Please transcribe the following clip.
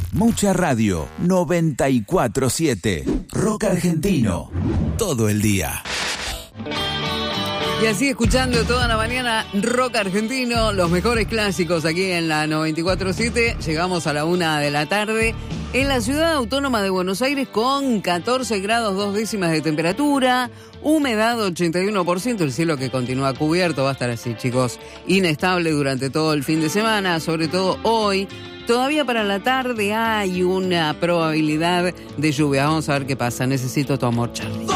Mucha radio, 94.7. Rock argentino, todo el día. Y así escuchando toda la mañana rock argentino, los mejores clásicos aquí en la 94.7. Llegamos a la 1 de la tarde en la ciudad autónoma de Buenos Aires con 14 grados 2 décimas de temperatura, humedad 81%, el cielo que continúa cubierto, va a estar así, chicos, inestable durante todo el fin de semana, sobre todo hoy. Todavía para la tarde hay una probabilidad de lluvia. Vamos a ver qué pasa. Necesito tu amor, Charlie.